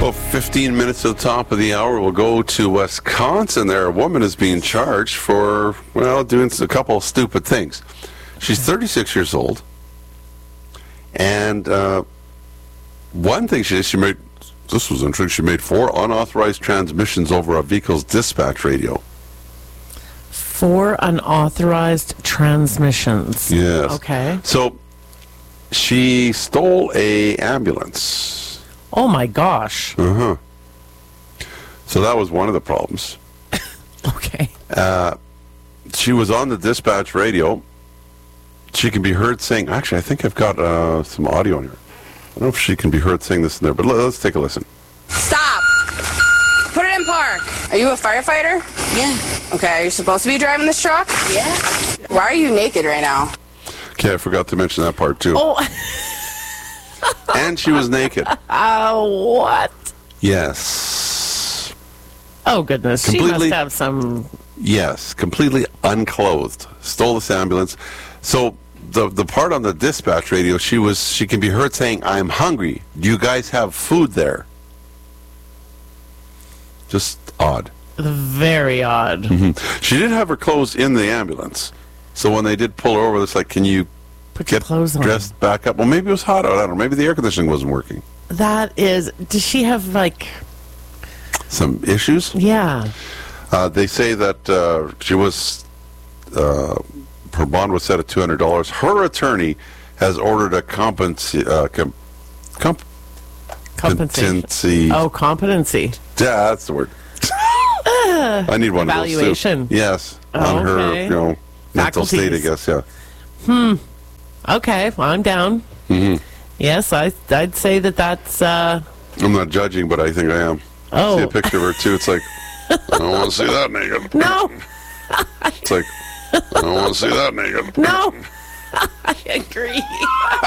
Well, 15 minutes to the top of the hour, we'll go to Wisconsin. There, a woman is being charged for, well, doing a couple of stupid things. She's 36 years old, and one thing she did, this was interesting, she made 4 unauthorized transmissions over a vehicle's dispatch radio. 4 unauthorized transmissions. Yes. Okay. So, she stole a ambulance. Oh my gosh. Uh-huh. So that was one of the problems. Okay. She was on the dispatch radio. She can be heard saying, actually, I think I've got some audio in here. I don't know if she can be heard saying this in there, but let's take a listen. Stop! Put it in park. Are you a firefighter? Yeah. Okay, are you supposed to be driving this truck? Yeah. Why are you naked right now? Okay, I forgot to mention that part, too. Oh. And she was naked. What? Yes. Oh, goodness. She Completely- must have some... Yes, completely unclothed. Stole this ambulance. So the part on the dispatch radio, she can be heard saying, "I'm hungry. Do you guys have food there?" Just odd. Very odd. She did have her clothes in the ambulance. So when they did pull her over, it's like, can you Put your get clothes on. dressed back up? Well, maybe it was hot out. I don't know. Maybe the air conditioning wasn't working. That is... Does she have, like... Some issues? Yeah. They say that she was... her bond was set at $200. Her attorney has ordered a Compensation. competency. Oh, competency. Yeah, that's the word. I need one Evaluation. of those too. Yes, Oh, on her, okay. mental state, I Faculties. guess. Yeah. Okay, well, I'm down. Yes, I'd say that's... I'm not judging, but I think I am. Oh. See a picture of her too. It's like, I don't want to see that naked. No, It's like, I don't want to see that naked. no. I agree.